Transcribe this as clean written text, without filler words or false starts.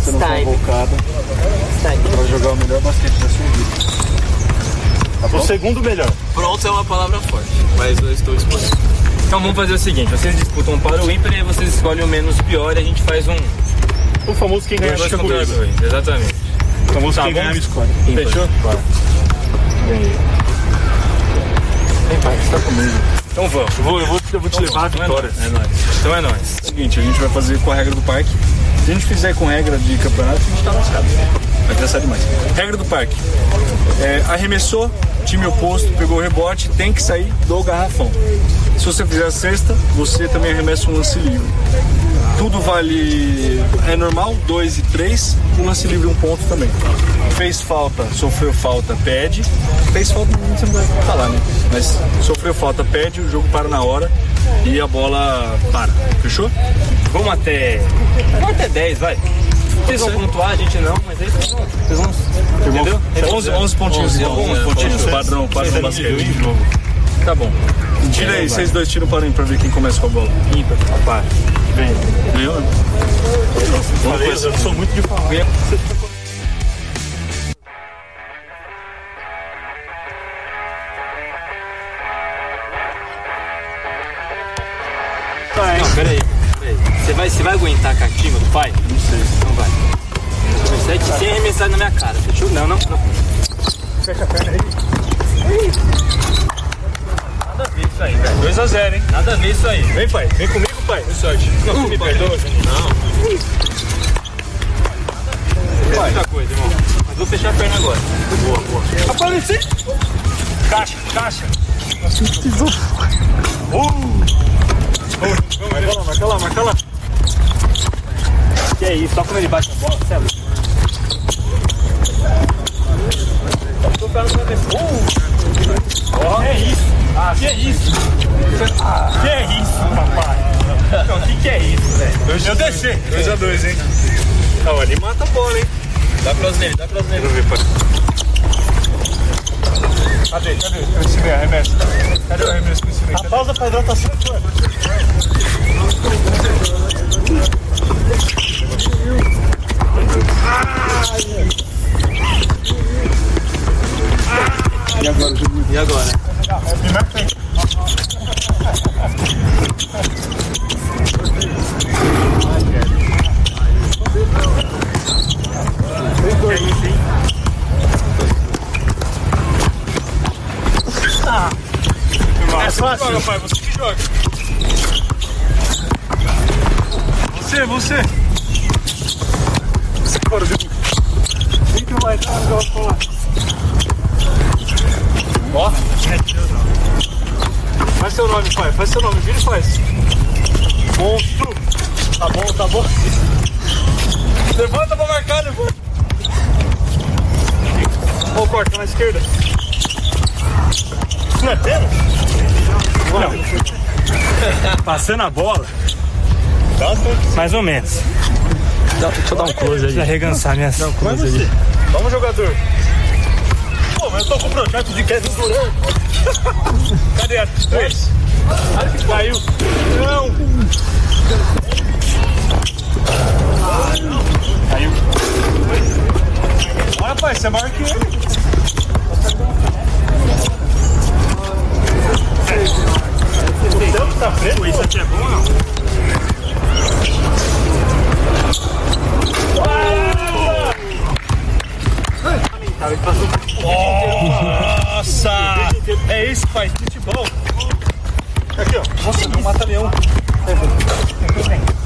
sendo convocada para jogar o melhor basquete da sua vida. Tá bom? O segundo melhor. Pronto é uma palavra forte, mas eu estou disponível. Então vamos fazer o seguinte, vocês disputam para o ímpar e vocês escolhem o menos pior e a gente faz o famoso quem ganhar fica comigo. Exatamente. O famoso quem ganhar me escolhe. Fechou? Bora. Vem, pai, você tá comigo. Então vamos. Eu vou te levar a vitória. É nóis. Então é nóis. Seguinte, a gente vai fazer com a regra do parque. Se a gente fizer com regra de campeonato, a gente tá lascado. Vai pensar demais. Regra do parque. Arremessou, time oposto, pegou o rebote, tem que sair do garrafão. Se você fizer a cesta, você também arremessa um lance livre. Tudo vale, é normal, 2 e 3, um lance livre 1 ponto também. Fez falta, sofreu falta, pede. Fez falta, você não vai falar, né? Mas sofreu falta, pede, o jogo para na hora e a bola para. Fechou? Vamos até 10, vai. Vocês vão pontuar, a gente não, mas aí vocês vão. Entendeu? 11 pontinhos. 11 pontinhos. Padrão basquete de jogo. Tá bom. Tira aí, vocês dois tiram para o ímpar pra ver quem começa com a bola. Ímpar, rapaz. Vem. Ganhou? Eu sou muito de falar. Não, peraí. Você vai aguentar a cativa do pai? Não sei. Não vai. Sem arremessar na minha cara, fechou? Não. Fecha a perna aí. Nada a ver isso aí, velho. 2-0, hein? Nada a ver isso aí. Vem, pai. Vem comigo, pai. Boa sorte. Não, me perdoa, Juninho. Não. Vai. Muita coisa, irmão. Mas vou fechar a perna agora. Boa. Apareci! Caixa! Marca lá. Que é isso? Só quando ele bate a bola, você é louco. Tô pegando na cabeça. Que é isso? Que é isso? Que é isso, papai? Então, que é isso, velho? Eu desci. 2-2, hein? Não, ali mata a bola, hein? Dá pra nele. Vamos ver, pai. Cadê? Eu ensinei a arremesso. Cadê o arremesso que eu ensinei? A pausa pra hidratação é tua. E agora? É fácil, pai, você que joga. Você. Você fora de mim. Vem que vai estar no falar. Ó. Faz seu nome, pai. Faz seu nome. Vira e faz. Monstro. Tá bom. Levanta pra marcar, levanta. Ou corta na esquerda. Isso não é pênalti? Não. Passando a bola. Mais ou menos. Deixa eu dar um close aí. Deixa eu arregançar minhas coisas ali. Vamos, jogador. Pô, mas eu tô com o projeto de Kevin Durant. Cadê a 3? Caiu. Não. Caiu. Olha, pai, você é maior que ele. O tempo tá preto. Isso aqui é bom ou não? Nossa! É isso, pai, futebol. Aqui, ó. Nossa, não mata leão.